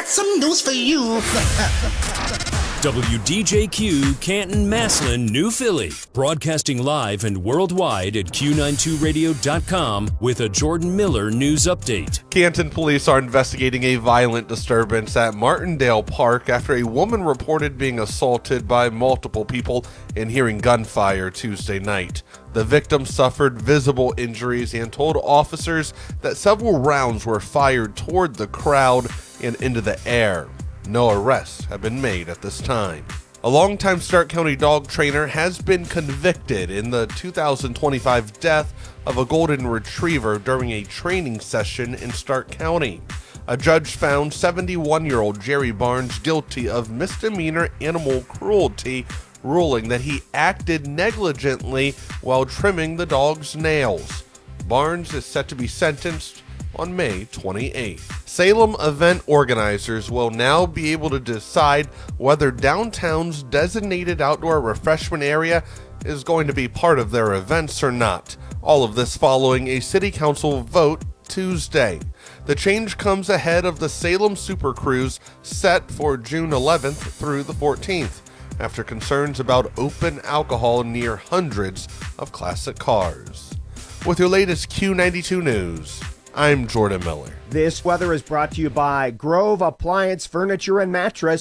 some news for you. WDJQ, Canton, Massillon, New Philly. Broadcasting live and worldwide at Q92radio.com with a Jordan Miller news update. Canton police are investigating a violent disturbance at Martindale Park after a woman reported being assaulted by multiple people and hearing gunfire Tuesday night. The victim suffered visible injuries and told officers that several rounds were fired toward the crowd and into the air. No arrests have been made at this time. A longtime Stark County dog trainer has been convicted in the 2025 death of a golden retriever during a training session in Stark County. A judge found 71-year-old Jerry Barnes guilty of misdemeanor animal cruelty, ruling that he acted negligently while trimming the dog's nails. Barnes is set to be sentenced on May 28th. Salem event organizers will now be able to decide whether downtown's designated outdoor refreshment area is going to be part of their events or not. All of this following a city council vote Tuesday. The change comes ahead of the Salem Super Cruise set for June 11th through the 14th, after concerns about open alcohol near hundreds of classic cars. With your latest Q92 news, I'm Jordan Miller. This weather is brought to you by Grove Appliance Furniture and Mattress.